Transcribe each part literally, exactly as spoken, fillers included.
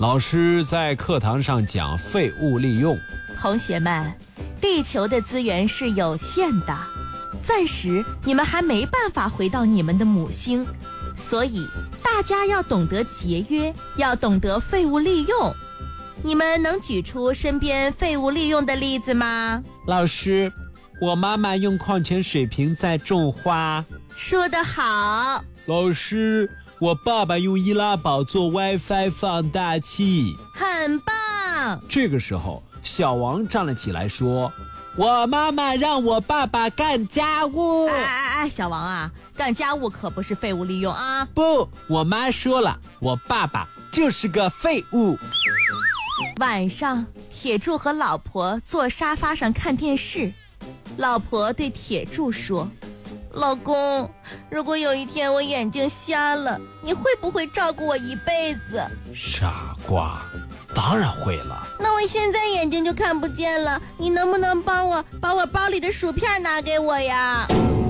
老师在课堂上讲废物利用。 同学们，地球的资源是有限的，暂时你们还没办法回到你们的母星，所以大家要懂得节约，要懂得废物利用。你们能举出身边废物利用的例子吗？ 老师，我妈妈用矿泉水瓶在种花。 说得好。 老师，我爸爸用易拉宝做 WiFi 放大器。 很棒。 这个时候，小王站了起来说，我妈妈让我爸爸干家务。 哎哎哎，小王啊，干家务可不是废物利用啊。 不，我妈说了，我爸爸就是个废物。 晚上，铁柱和老婆坐沙发上看电视。老婆对铁柱说，老公，如果有一天我眼睛瞎了，你会不会照顾我一辈子？ 傻瓜，当然会了。 那我现在眼睛就看不见了，你能不能帮我把我包里的薯片拿给我呀？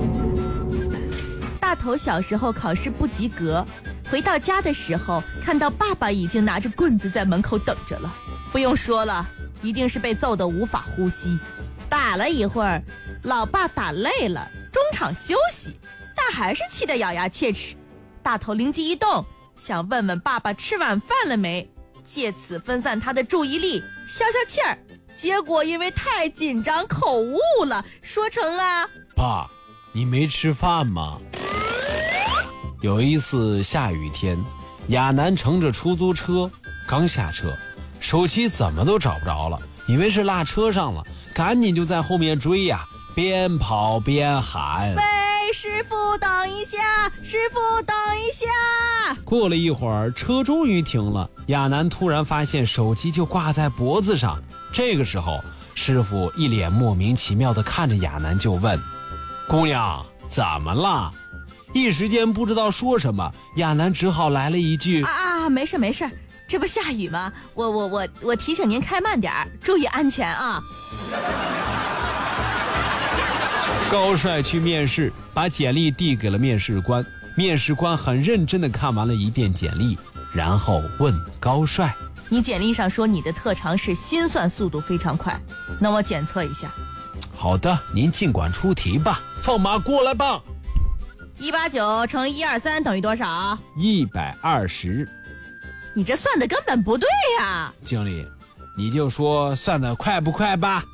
大头小时候考试不及格，回到家的时候看到爸爸已经拿着棍子在门口等着了。不用说了，一定是被揍得无法呼吸。打了一会儿，老爸打累了，中场休息，但还是气得咬牙切齿。大头灵机一动，想问问爸爸吃晚饭了没，借此分散他的注意力，消消气儿。结果因为太紧张口误了，说成了， 爸，你没吃饭吗？有一次下雨天，亚楠乘着出租车，刚下车，手机怎么都找不着了，以为是落车上了，赶紧就在后面追呀，边跑边喊， 喂，师傅等一下，师傅等一下。 过了一会儿，车终于停了，亚楠突然发现手机就挂在脖子上。这个时候，师傅一脸莫名其妙地看着亚楠就问，姑娘怎么了？一时间不知道说什么，亚楠只好来了一句， 啊啊，没事没事，这不下雨吗？我我我我提醒您开慢点儿，注意安全啊。 高帅去面试，把简历递给了面试官。面试官很认真地看完了一遍简历，然后问高帅， 你简历上说你的特长是心算速度非常快，那我检测一下。 好的，您尽管出题吧。放马过来吧。 一八九乘一二三等于多少？ 一百二十。 你这算的根本不对呀！ 经理，你就说算的快不快吧。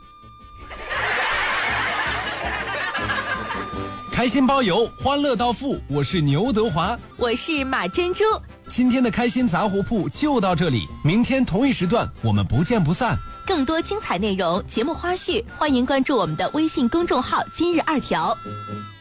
开心包邮，欢乐到付。我是牛德华， 我是马珍珠。 今天的开心杂货铺就到这里，明天同一时段我们不见不散。 更多精彩内容、节目花絮，欢迎关注我们的微信公众号“今日二条”。